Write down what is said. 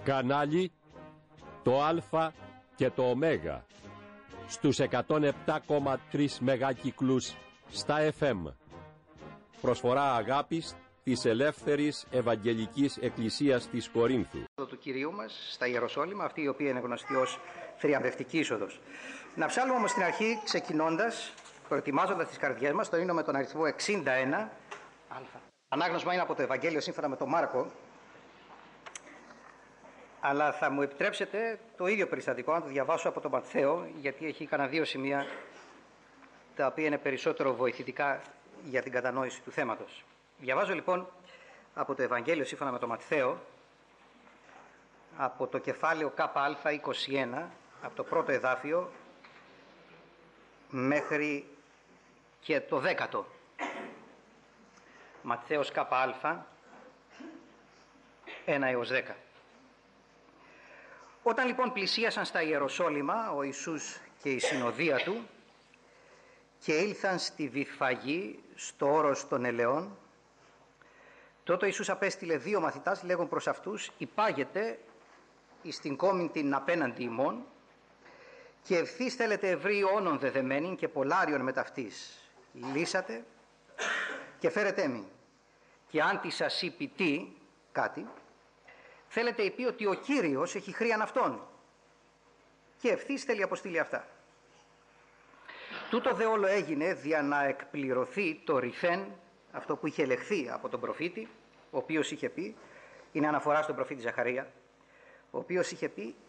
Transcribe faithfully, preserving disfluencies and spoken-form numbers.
Κανάλι το Α και το Ω στους εκατόν επτά κόμμα τρία μεγάκυκλους στα εφ εμ. Προσφορά αγάπης της Ελεύθερης Ευαγγελικής Εκκλησίας της Κορίνθου. Του Κυρίου μας στα Ιεροσόλυμα, αυτή η οποία είναι γνωστή ως θριαμβευτική είσοδος. Να ψάλουμε όμως στην αρχή, ξεκινώντας, προετοιμάζοντας τις καρδιές μας, το ύμνο με τον αριθμό εξήντα ένα. Α. Ανάγνωσμα είναι από το Ευαγγέλιο σύμφωνα με τον Μάρκο, αλλά θα μου επιτρέψετε το ίδιο περιστατικό να το διαβάσω από τον Ματθαίο, γιατί έχει κανένα δύο σημεία τα οποία είναι περισσότερο βοηθητικά για την κατανόηση του θέματος. Διαβάζω λοιπόν από το Ευαγγέλιο σύμφωνα με τον Ματθαίο, από το κεφάλαιο ΚΑ είκοσι ένα, από το πρώτο εδάφιο μέχρι και το δέκατο. Ματθαίος ΚΑ ένα έως δέκα. Όταν λοιπόν πλησίασαν στα Ιεροσόλυμα ο Ιησούς και η συνοδεία του και ήλθαν στη Βηθφαγή, στο όρος των Ελαιών, τότε ο Ιησούς απέστειλε δύο μαθητάς, λέγον προς αυτούς: υπάγετε εις την κόμην την απέναντι ημών, και ευθύς θέλετε ευρύ όνων δεδεμένην και πολλάριον με ταυτής. Λύσατε και φέρετε μη. Και αν τη σας είπε τι, κάτι, θέλετε είπε ότι ο Κύριος έχει χρίαν αυτόν, και ευθύς θέλει αποστείλει αυτά. Τούτο δε όλο έγινε δια να εκπληρωθεί το ρηθέν, αυτό που είχε ελεχθεί από τον προφήτη, ο οποίος είχε πει, είναι αναφορά στον προφήτη Ζαχαρία, ο οποίος είχε πει: